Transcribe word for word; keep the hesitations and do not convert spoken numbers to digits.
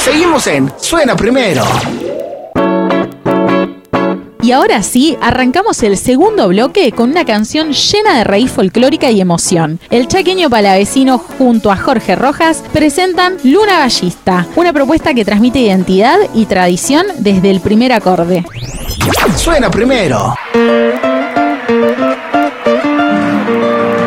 Seguimos en Suena Primero. Y ahora sí, arrancamos el segundo bloque con una canción llena de raíz folclórica y emoción. El chaqueño palavecino junto a Jorge Rojas presentan Luna Ballista, una propuesta que transmite identidad y tradición desde el primer acorde. Suena Primero.